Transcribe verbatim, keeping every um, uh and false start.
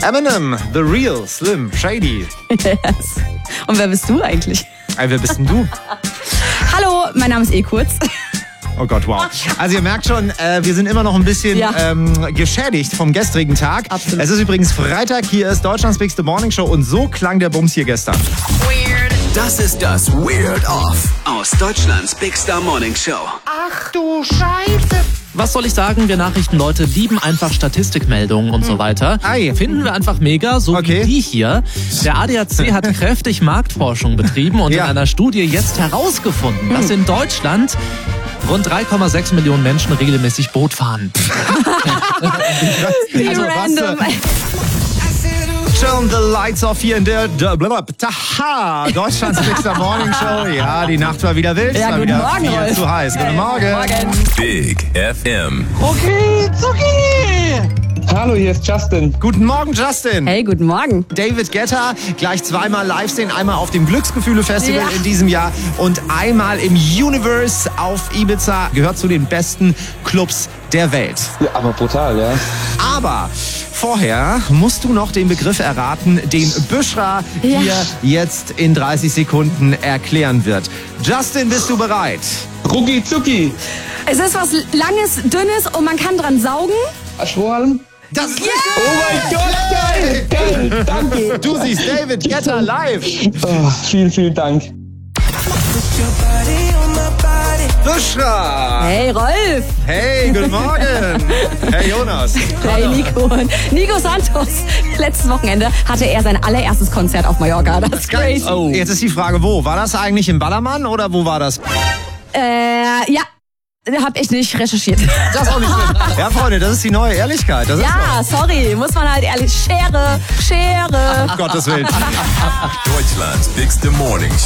Eminem, The Real, Slim, Shady. Yes. Und wer bist du eigentlich? Ey, wer bist denn du? Hallo, mein Name ist eh kurz. Oh Gott, wow. Also ihr merkt schon, äh, wir sind immer noch ein bisschen Ja. ähm, geschädigt vom gestrigen Tag. Absolut. Es ist übrigens Freitag, hier ist Deutschlands Big Star Morning Show und so klang der Bums hier gestern. Das ist das Weird Off aus Deutschlands Big Star Morning Show. Ach du Scheiße. Was soll ich sagen? Wir Nachrichtenleute lieben einfach Statistikmeldungen und so weiter. Ei. Finden wir einfach mega, so Okay. wie die hier. Der A D A C hat kräftig Marktforschung betrieben und Ja. in einer Studie jetzt herausgefunden, dass in Deutschland rund drei Komma sechs Millionen Menschen regelmäßig Boot fahren. Wie Also, was random. für- Turn the lights off hier in der Taha, Deutschlands Big Star Morning Show. Ja, die Nacht war wieder wild, es Ja, war guten wieder Morgen, viel Rolf. zu heiß. Guten Morgen. Morgen. Big F M. Okay, Zucchini. Hallo, hier ist Justin. Guten Morgen, Justin. Hey, guten Morgen. David Guetta, gleich zweimal live sehen, einmal auf dem Glücksgefühle-Festival Ja. in diesem Jahr und einmal im Universe auf Ibiza. Gehört zu den besten Clubs der Welt. Ja, aber brutal, ja. Aber vorher musst du noch den Begriff erraten, den Büschra Ja. hier jetzt in dreißig Sekunden erklären wird. Justin, bist du bereit? Rucki zucki. Es ist was Langes, Dünnes und man kann dran saugen. Strohhalm. Das ist richtig. Oh mein Gott, geil, geil, danke. Du siehst David Guetta live. Oh, vielen, vielen Dank. Büschra. Hey, Rolf. Hey, guten Morgen. Hey, Jonas. Hey, Nico. Und Nico Santos. Letztes Wochenende hatte er sein allererstes Konzert auf Mallorca. Das ist Geil. crazy. Oh. Jetzt ist die Frage, wo? War das eigentlich im Ballermann oder wo war das? Äh, ja. Hab ich nicht recherchiert. Das ist auch nicht schlimm. Ja, Freunde, das ist die neue Ehrlichkeit. Das ist Ja, sorry. Muss man halt ehrlich. Schere, Schere. so. Um Gottes Willen. Deutschlands Big Star Morning Show.